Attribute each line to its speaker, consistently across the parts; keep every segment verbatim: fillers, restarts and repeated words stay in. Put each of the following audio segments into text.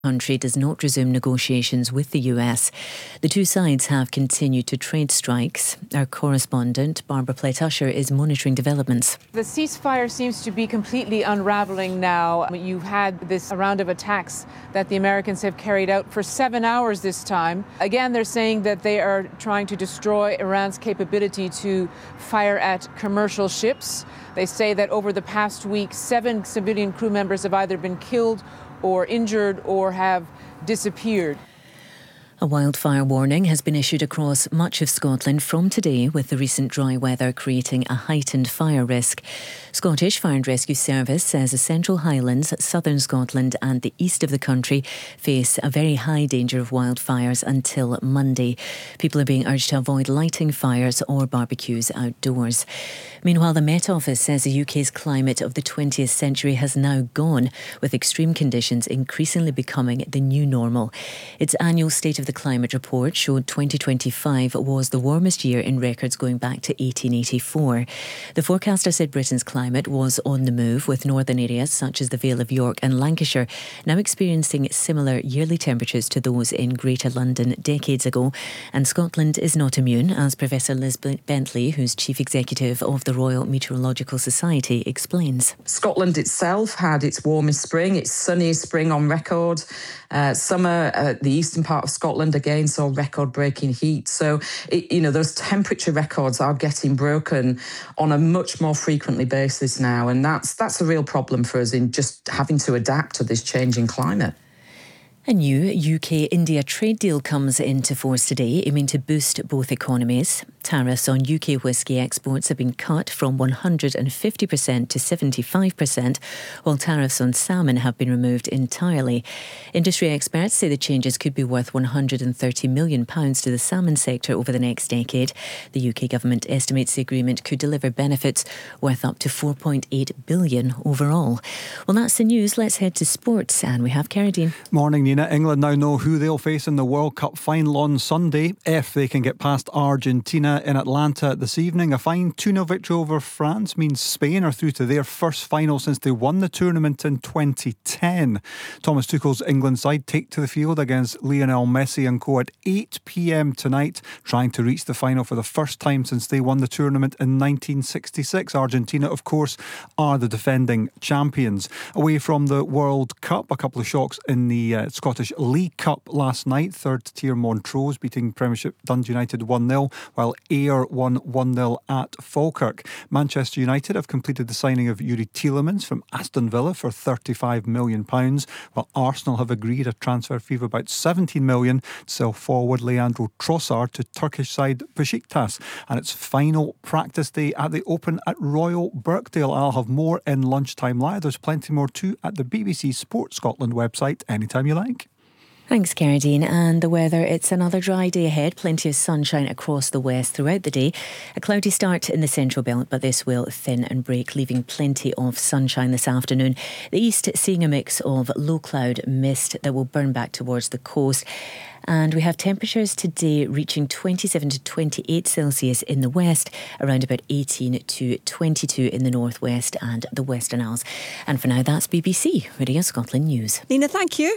Speaker 1: country does not resume negotiations with the U S. The two sides have continued to trade strikes. Our correspondent, Barbara Plett-Usher, is monitoring developments.
Speaker 2: The ceasefire seems to be completely unraveling now. You've had this round of attacks that the Americans have carried out for seven hours this time. Again, they're saying that they are trying to destroy Iran's capability to fire at commercial ships. They say that over the past week, seven civilian crew members have either been killed or injured or have disappeared.
Speaker 1: A wildfire warning has been issued across much of Scotland from today, with the recent dry weather creating a heightened fire risk. Scottish Fire and Rescue Service says the Central Highlands, southern Scotland and the east of the country face a very high danger of wildfires until Monday. People are being urged to avoid lighting fires or barbecues outdoors. Meanwhile, the Met Office says the U K's climate of the twentieth century has now gone, with extreme conditions increasingly becoming the new normal. Its annual State of the Climate report showed twenty twenty-five was the warmest year in records going back to eighteen eighty-four. The forecaster said Britain's climate was on the move, with northern areas such as the Vale of York and Lancashire now experiencing similar yearly temperatures to those in Greater London decades ago. And Scotland is not immune, as Professor Liz Bentley, who's Chief Executive of the Royal Meteorological Society, explains.
Speaker 3: Scotland itself had its warmest spring, its sunniest spring on record. Uh, summer, uh, the eastern part of Scotland again saw record-breaking heat. So, it, you know, those temperature records are getting broken on a much more frequently basis now, and that's that's a real problem for us in just having to adapt to this changing climate.
Speaker 1: A new U K India trade deal comes into force today, aiming to boost both economies. Tariffs on U K whisky exports have been cut from one hundred fifty percent to seventy-five percent, while tariffs on salmon have been removed entirely. Industry experts say the changes could be worth one hundred thirty million pounds to the salmon sector over the next decade. The U K government estimates the agreement could deliver benefits worth up to four point eight billion pounds overall. Well, that's the news. Let's head to sports, and we have Carradine.
Speaker 4: Morning, Nina. England now know who they'll face in the World Cup final on Sunday if they can get past Argentina in Atlanta this evening. A fine two nil victory over France means Spain are through to their first final since they won the tournament in twenty ten. Thomas Tuchel's England side take to the field against Lionel Messi and co at eight p.m. tonight, trying to reach the final for the first time since they won the tournament in nineteen sixty-six. Argentina, of course, are the defending champions. Away from the World Cup, a couple of shocks in the uh, Scottish League Cup last night. Third tier Montrose beating Premiership Dundee United one nil, while Ayr won one nil at Falkirk. Manchester United have completed the signing of Yuri Tielemans from Aston Villa for thirty-five million pounds, while Arsenal have agreed a transfer fee of about seventeen million pounds to sell forward Leandro Trossard to Turkish side Besiktas. And it's final practice day at the Open at Royal Birkdale. I'll have more in Lunchtime Live. There's plenty more too at the B B C Sport Scotland website anytime you like.
Speaker 1: Thanks, Carradine. And the weather, it's another dry day ahead. Plenty of sunshine across the west throughout the day. A cloudy start in the central belt, but this will thin and break, leaving plenty of sunshine this afternoon. The east seeing a mix of low cloud mist that will burn back towards the coast. And we have temperatures today reaching twenty-seven to twenty-eight Celsius in the west, around about eighteen to twenty-two in the northwest and the Western Isles. And for now, that's B B C Radio Scotland News.
Speaker 5: Nina, thank you.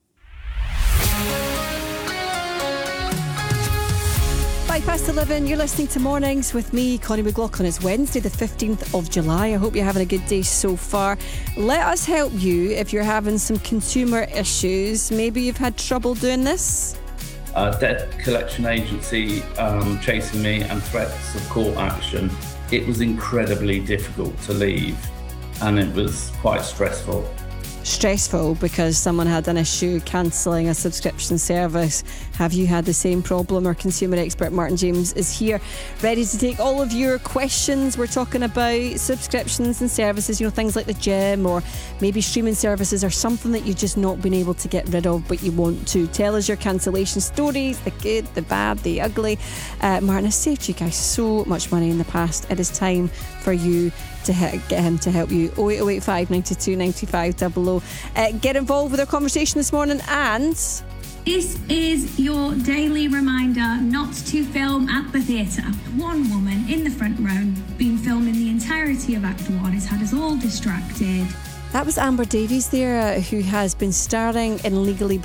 Speaker 5: Five past eleven, you're listening to Mornings with me, Connie McLaughlin. It's Wednesday the fifteenth of July. I hope you're having a good day so far. Let us help you if you're having some consumer issues. Maybe you've had trouble doing this.
Speaker 6: A debt collection agency um, chasing me and threats of court action. It was incredibly difficult to leave, and it was quite stressful.
Speaker 5: Stressful because someone had an issue cancelling a subscription service. Have you had the same problem? Our consumer expert Martin James is here, ready to take all of your questions. We're talking about subscriptions and services, you know, things like the gym or maybe streaming services or something that you've just not been able to get rid of but you want to. Tell us your cancellation stories, the good, the bad, the ugly. Uh, Martin has saved you guys so much money in the past. It is time for you to hit, get him to help you. oh eight oh eight five nine two nine five zero zero. Uh, get involved with our conversation this morning. And
Speaker 7: this is your daily reminder not to film at the theatre. One woman in the front row been filming the entirety of Act One has had us all distracted.
Speaker 5: That was Amber Davies there, uh, who has been starring in Legally Blonde